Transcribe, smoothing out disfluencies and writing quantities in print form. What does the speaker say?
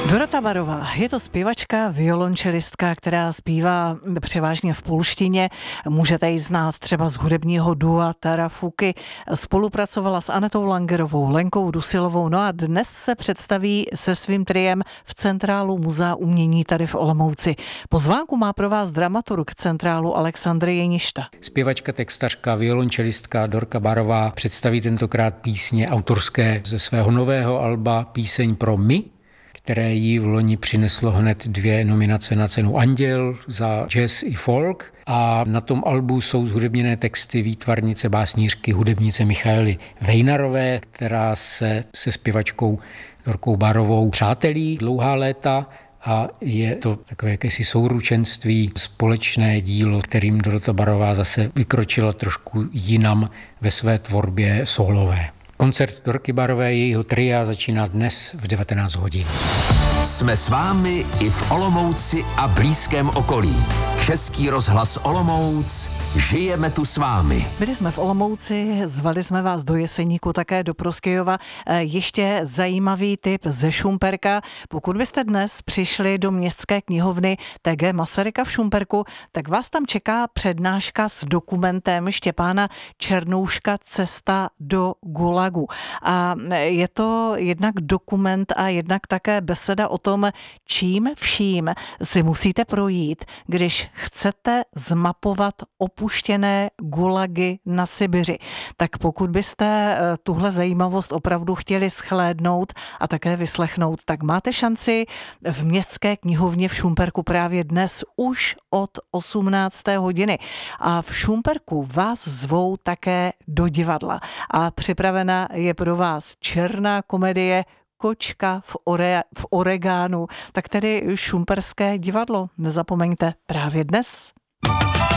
Dorota Barová je to zpěvačka, violončelistka, která zpívá převážně v polštině. Můžete ji znát třeba z hudebního dua Tarafuky. Spolupracovala s Anetou Langerovou, Lenkou Dusilovou, no a dnes se představí se svým triem v Centrálu Muzea umění tady v Olomouci. Pozvánku má pro vás dramaturg Centrálu Alexandr Jeništa. Zpěvačka, textařka, violončelistka Dorka Barová představí tentokrát písně autorské ze svého nového alba Píseň pro my, které jí v loni přineslo hned 2 nominace na cenu Anděl za jazz i folk. A na tom albu jsou zhudebněné texty výtvarnice, básnířky, hudebnice Michaely Vejnarové, která se zpěvačkou Dorkou Barovou přátelí dlouhá léta. A je to takové jakési souručenství, společné dílo, kterým Dorota Barová zase vykročila trošku jinam ve své tvorbě solové. Koncert Dorky Barové jejího tria začíná dnes v 19 hodin. Jsme s vámi i v Olomouci a blízkém okolí. Český rozhlas Olomouc, žijeme tu s vámi. Byli jsme v Olomouci, zvali jsme vás do Jeseníku, také do Proskyjova. Ještě zajímavý tip ze Šumperka. Pokud byste dnes přišli do městské knihovny TG Masaryka v Šumperku, tak vás tam čeká přednáška s dokumentem Štěpána Černouška Cesta do Gulagu. A je to jednak dokument a jednak také beseda o tom, čím vším si musíte projít, když chcete zmapovat opuštěné gulagy na Sibiři. Tak pokud byste tuhle zajímavost opravdu chtěli shlédnout a také vyslechnout, tak máte šanci v městské knihovně v Šumperku právě dnes už od 18. hodiny. A v Šumperku vás zvou také do divadla. A připravena je pro vás černá komedie Kočka v oregánu, tak tedy Šumperské divadlo. Nezapomeňte právě dnes.